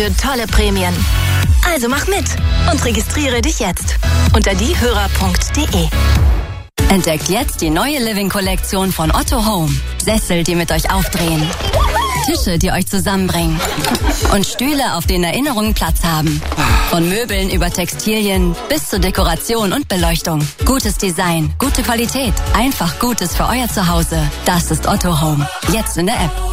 für tolle Prämien. Also mach mit und registriere dich jetzt unter diehörer.de. Entdeckt jetzt die neue Living-Kollektion von Otto Home. Sessel, die mit euch aufdrehen. Tische, die euch zusammenbringen. Und Stühle, auf denen Erinnerungen Platz haben. Von Möbeln über Textilien bis zur Dekoration und Beleuchtung. Gutes Design, gute Qualität. Einfach Gutes für euer Zuhause. Das ist Otto Home. Jetzt in der App.